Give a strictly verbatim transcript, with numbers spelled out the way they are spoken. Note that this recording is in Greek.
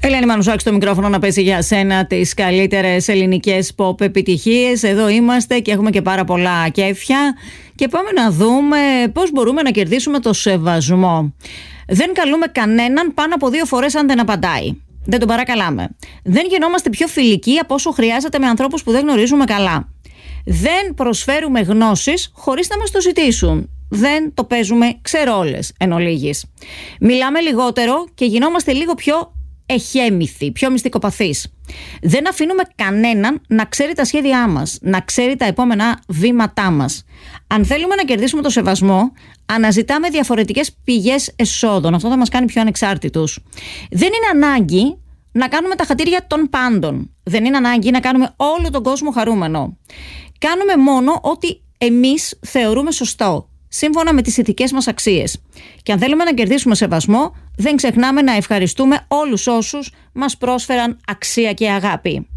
Ελένη Μανουσάκη στο μικρόφωνο να παίζει για σένα τις καλύτερες ελληνικές pop επιτυχίες. Εδώ είμαστε και έχουμε και πάρα πολλά κέφια και πάμε να δούμε πώς μπορούμε να κερδίσουμε το σεβασμό. Δεν καλούμε κανέναν πάνω από δύο φορές αν δεν απαντάει. Δεν τον παρακαλάμε. Δεν γινόμαστε πιο φιλικοί από όσο χρειάζεται με ανθρώπους που δεν γνωρίζουμε καλά. Δεν προσφέρουμε γνώσεις χωρίς να μας το ζητήσουν. Δεν το παίζουμε ξερόλες εν ολίγης. Μιλάμε λιγότερο και γινόμαστε λίγο πιο εχέμηθοι, πιο μυστικοπαθείς. Δεν αφήνουμε κανέναν να ξέρει τα σχέδιά μας, να ξέρει τα επόμενα βήματά μας. Αν θέλουμε να κερδίσουμε το σεβασμό, αναζητάμε διαφορετικές πηγές εσόδων. Αυτό θα μας κάνει πιο ανεξάρτητους. Δεν είναι ανάγκη να κάνουμε τα χατήρια των πάντων. Δεν είναι ανάγκη να κάνουμε όλο τον κόσμο χαρούμενο. Κάνουμε μόνο ό,τι εμείς θεωρούμε σωστό, σύμφωνα με τις ηθικές μας αξίες. Και αν θέλουμε να κερδίσουμε σεβασμό, δεν ξεχνάμε να ευχαριστούμε όλους όσους μας πρόσφεραν αξία και αγάπη.